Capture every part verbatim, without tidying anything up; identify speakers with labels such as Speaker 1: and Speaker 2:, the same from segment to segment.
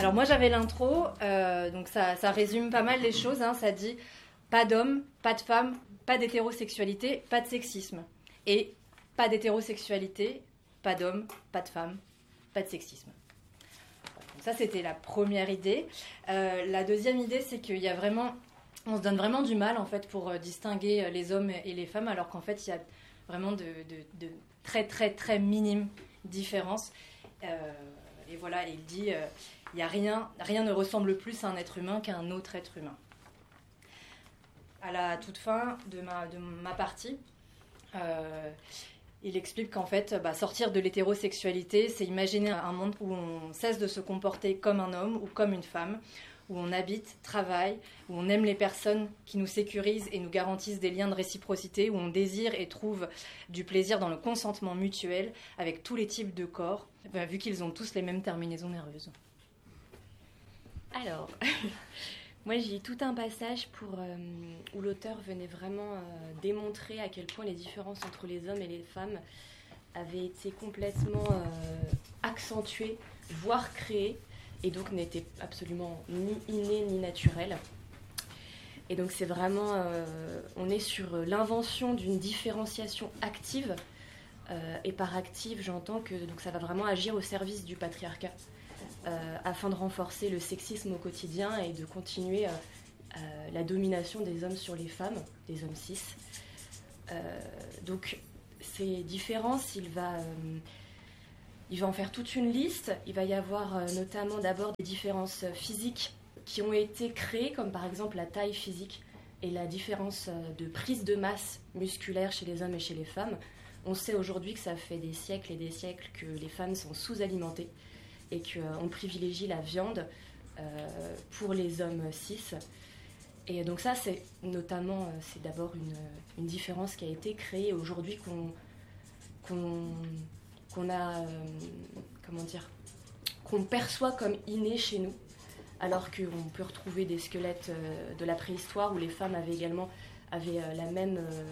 Speaker 1: Alors moi j'avais l'intro, euh, donc ça, ça résume pas mal les choses, hein. Ça dit pas d'homme, pas de femme, pas d'hétérosexualité, pas de sexisme. Et pas d'hétérosexualité, pas d'homme, pas de femme, pas de sexisme. Donc ça c'était la première idée. Euh, la deuxième idée c'est qu'il y a vraiment, on se donne vraiment du mal en fait pour distinguer les hommes et les femmes, alors qu'en fait il y a vraiment de, de, de très très très minimes différences. Euh, et voilà, il dit... Euh, Il y a rien, rien ne ressemble plus à un être humain qu'à un autre être humain. À la toute fin de ma, de ma partie, euh, il explique qu'en fait, bah, sortir de l'hétérosexualité, c'est imaginer un monde où on cesse de se comporter comme un homme ou comme une femme, où on habite, travaille, où on aime les personnes qui nous sécurisent et nous garantissent des liens de réciprocité, où on désire et trouve du plaisir dans le consentement mutuel avec tous les types de corps, bah, vu qu'ils ont tous les mêmes terminaisons nerveuses.
Speaker 2: Alors, moi j'ai eu tout un passage pour, euh, où l'auteur venait vraiment euh, démontrer à quel point les différences entre les hommes et les femmes avaient été complètement euh, accentuées, voire créées, et donc n'étaient absolument ni innées ni naturelles. Et donc c'est vraiment, euh, on est sur l'invention d'une différenciation active, euh, et par active j'entends que donc, ça va vraiment agir au service du patriarcat. Euh, afin de renforcer le sexisme au quotidien et de continuer euh, euh, la domination des hommes sur les femmes, des hommes cis. Euh, donc ces différences, il va, euh, il va en faire toute une liste. Il va y avoir euh, notamment d'abord des différences physiques qui ont été créées, comme par exemple la taille physique et la différence de prise de masse musculaire chez les hommes et chez les femmes. On sait aujourd'hui que ça fait des siècles et des siècles que les femmes sont sous-alimentées et qu'on privilégie la viande euh, pour les hommes cis. Et donc ça, c'est notamment, c'est d'abord une, une différence qui a été créée aujourd'hui qu'on, qu'on, qu'on a, euh, comment dire, qu'on perçoit comme innée chez nous, alors qu'on peut retrouver des squelettes euh, de la préhistoire où les femmes avaient également avaient, euh, la même euh,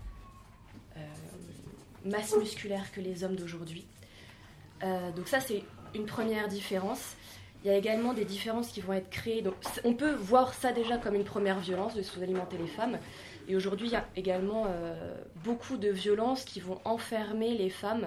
Speaker 2: euh, masse musculaire que les hommes d'aujourd'hui. Euh, donc ça, c'est une première différence. Il y a également des différences qui vont être créées. Donc, on peut voir ça déjà comme une première violence de sous-alimenter les femmes. Et aujourd'hui, il y a également euh, beaucoup de violences qui vont enfermer les femmes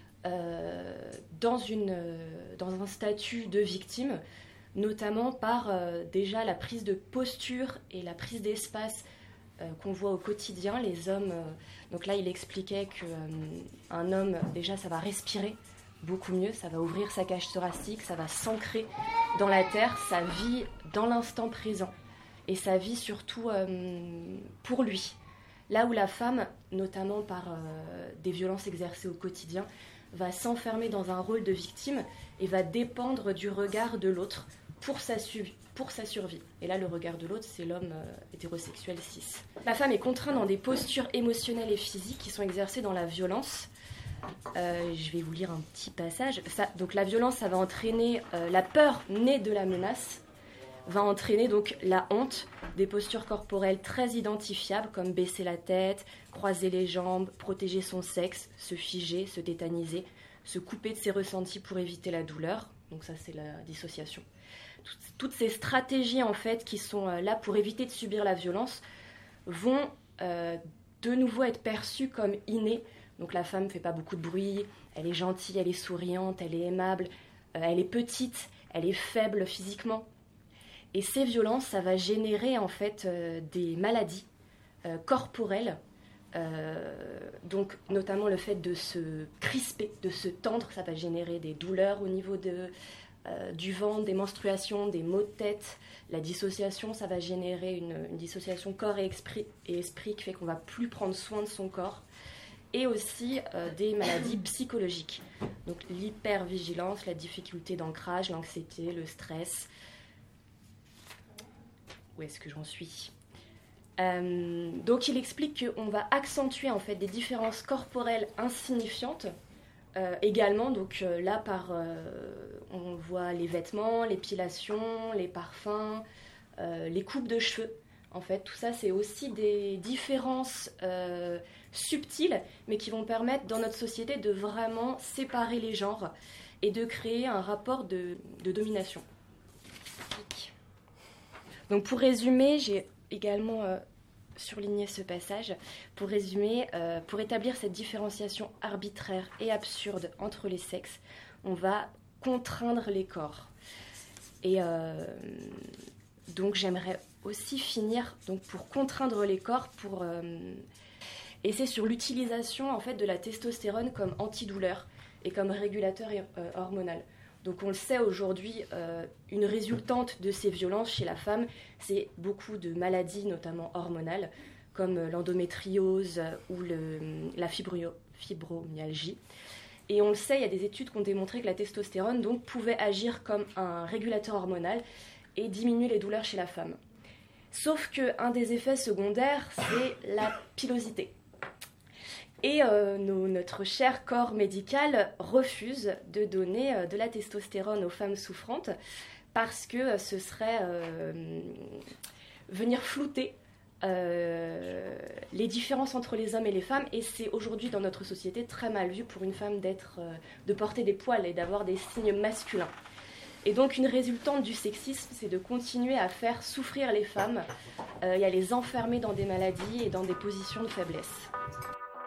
Speaker 2: euh, dans, une, euh, dans un statut de victime, notamment par euh, déjà la prise de posture et la prise d'espace euh, qu'on voit au quotidien. Les hommes, euh, donc là, il expliquait qu'un euh, homme, déjà, ça va respirer beaucoup mieux, ça va ouvrir sa cage thoracique, ça va s'ancrer dans la terre, ça vit dans l'instant présent et ça vit surtout euh, pour lui. Là où la femme, notamment par euh, des violences exercées au quotidien, va s'enfermer dans un rôle de victime et va dépendre du regard de l'autre pour sa, su- pour sa survie. Et là, le regard de l'autre, c'est l'homme euh, hétérosexuel cis. La femme est contrainte dans des postures émotionnelles et physiques qui sont exercées dans la violence. Euh, je vais vous lire un petit passage. Ça, donc la violence, ça va entraîner euh, la peur née de la menace, va entraîner donc la honte, des postures corporelles très identifiables comme baisser la tête, croiser les jambes, protéger son sexe, se figer, se tétaniser, se couper de ses ressentis pour éviter la douleur. Donc ça, c'est la dissociation. Toutes, toutes ces stratégies en fait qui sont euh, là pour éviter de subir la violence vont euh, de nouveau être perçues comme innées. Donc la femme ne fait pas beaucoup de bruit, elle est gentille, elle est souriante, elle est aimable, euh, elle est petite, elle est faible physiquement. Et ces violences, ça va générer en fait euh, des maladies euh, corporelles, euh, donc notamment le fait de se crisper, de se tendre, ça va générer des douleurs au niveau de, euh, du ventre, des menstruations, des maux de tête. La dissociation, ça va générer une, une dissociation corps et esprit, et esprit qui fait qu'on ne va plus prendre soin de son corps. Et aussi euh, des maladies psychologiques. Donc l'hypervigilance, la difficulté d'ancrage, l'anxiété, le stress. Où est-ce que j'en suis ? euh, Donc il explique qu'on va accentuer en fait des différences corporelles insignifiantes. Euh, également, donc euh, là par, euh, on voit les vêtements, l'épilation, les parfums, euh, les coupes de cheveux. En fait, tout ça, c'est aussi des différences euh, subtiles, mais qui vont permettre dans notre société de vraiment séparer les genres et de créer un rapport de, de domination. Donc pour résumer, j'ai également euh, surligné ce passage. Pour résumer, euh, pour établir cette différenciation arbitraire et absurde entre les sexes, on va contraindre les corps. Et euh, donc j'aimerais aussi finir donc, pour contraindre les corps, pour... Euh, et c'est sur l'utilisation en fait, de la testostérone comme antidouleur et comme régulateur euh, hormonal. Donc on le sait aujourd'hui, euh, une résultante de ces violences chez la femme, c'est beaucoup de maladies, notamment hormonales, comme l'endométriose ou le, la fibro- fibromyalgie. Et on le sait, il y a des études qui ont démontré que la testostérone donc, pouvait agir comme un régulateur hormonal et diminuer les douleurs chez la femme. Sauf qu'un des effets secondaires, c'est la pilosité. Et euh, nos, notre cher corps médical refuse de donner euh, de la testostérone aux femmes souffrantes parce que euh, ce serait euh, venir flouter euh, les différences entre les hommes et les femmes. Et c'est aujourd'hui dans notre société très mal vu pour une femme d'être, euh, de porter des poils et d'avoir des signes masculins. Et donc une résultante du sexisme, c'est de continuer à faire souffrir les femmes euh, et à les enfermer dans des maladies et dans des positions de faiblesse.